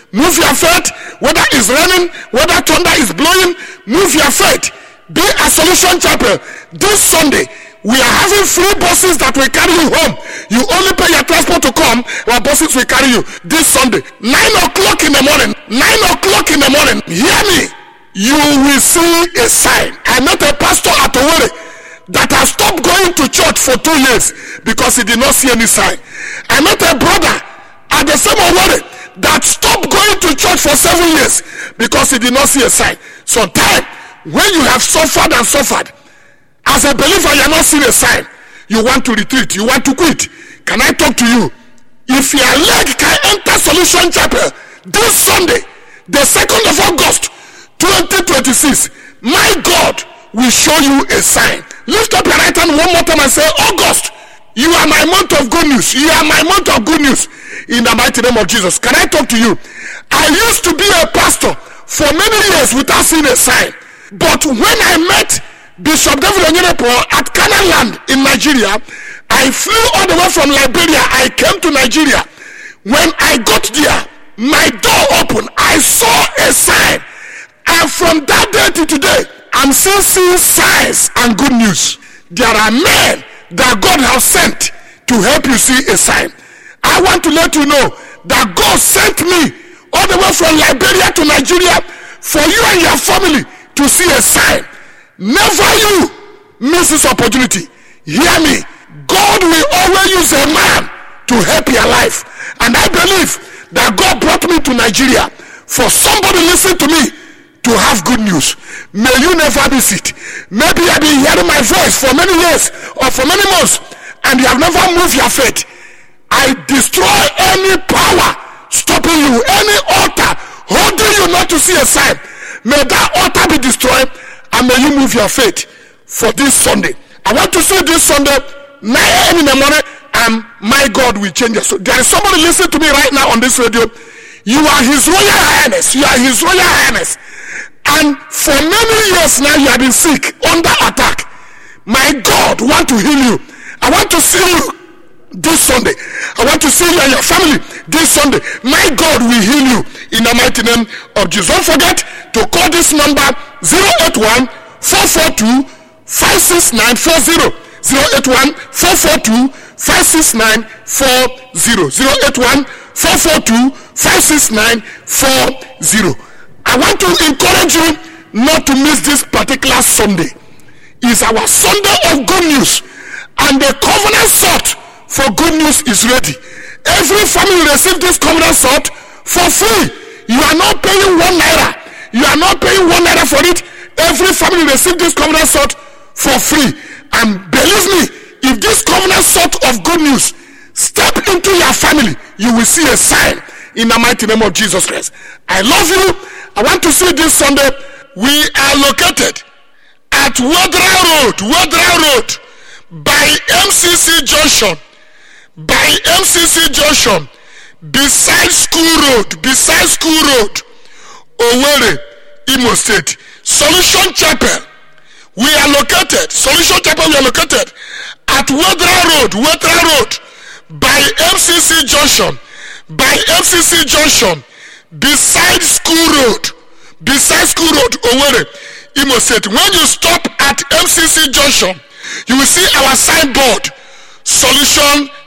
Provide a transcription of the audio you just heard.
Move your faith. Whether it's raining, whether thunder is blowing, move your faith. Be at Solution Chapel this Sunday. We are having free buses that will carry you home. You only pay your transport to come. Our buses will carry you this Sunday. 9 o'clock in the morning. 9 o'clock in the morning. Hear me. You will see a sign. I met a pastor at Owerri that has stopped going to church for 2 years because he did not see any sign. I met a brother at the same Owerri that stopped going to church for 7 years because he did not see a sign. Sometimes when you have suffered and suffered, as a believer, you are not seeing a sign. You want to retreat. You want to quit. Can I talk to you? If your leg can enter Solution Chapel this Sunday, the 2nd of August, 2026, my God will show you a sign. Lift up your right hand one more time and say, August, you are my month of good news. You are my month of good news. In the mighty name of Jesus. Can I talk to you? I used to be a pastor for many years without seeing a sign. But when I met Bishop David Onyenepo at Canaan Land in Nigeria, I flew all the way from Liberia. I came to Nigeria. When I got there, my door opened. I saw a sign. And from that day to today, I'm still seeing signs and good news. There are men that God has sent to help you see a sign. I want to let you know that God sent me all the way from Liberia to Nigeria for you and your family to see a sign. Never you miss this opportunity. Hear me. God will always use a man to help your life. And I believe that God brought me to Nigeria for somebody listen to me to have good news. May you never miss it. Maybe I've been hearing my voice for many years or for many months and you have never moved your faith. I destroy any power stopping you, any altar holding you not to see a sign. May that altar be destroyed. And may you move your faith for this Sunday. I want to say this Sunday, 9 a.m. in the morning, and my God will change us. So there is somebody listening to me right now on this radio. You are His Royal Highness. You are His Royal Highness. And for many years now, you have been sick, under attack. My God want to heal you. I want to see you this Sunday. I want to see you and your family this Sunday. My God will heal you in the mighty name of Jesus. Don't forget to call this number 081-442-56940. 081-442-56940. 081-442-56940. I want to encourage you not to miss this particular Sunday. It's our Sunday of good news, and the covenant sought for good news is ready. Every family receive this covenant sought for free. You are not paying 1 naira. You are not paying 1 naira for it. Every family receive this covenant sought for free. And believe me, if this covenant sought of good news step into your family, you will see a sign in the mighty name of Jesus Christ. I love you. I want to see this Sunday. We are located at Wadra Road, by MCC Junction, beside School Road, Owerri, Imo State. Solution Chapel, we are located at Wadra Road, by MCC Junction, beside School Road, Owerri, Imo State. When you stop at MCC Junction, you will see our signboard, Solution